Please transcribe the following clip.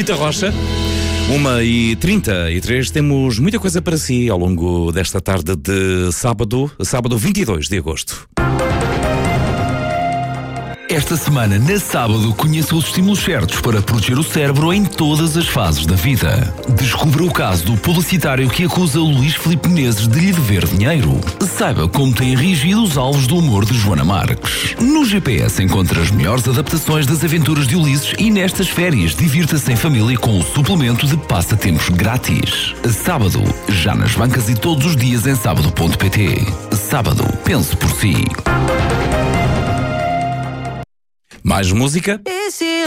Rita Rocha. 1h33, temos muita coisa para si ao longo desta tarde de sábado 22 de agosto. Esta semana, na sábado, conheça os estímulos certos para proteger o cérebro em todas as fases da vida. Descubra o caso do publicitário que acusa o Luís Filipe Menezes de lhe dever dinheiro. Saiba como têm reagido os alvos do humor de Joana Marques. No GPS encontra as melhores adaptações das aventuras de Ulisses e nestas férias divirta-se em família com o suplemento de passatempos grátis. Sábado, já nas bancas e todos os dias em sábado.pt. Sábado, pense por si. Mais música?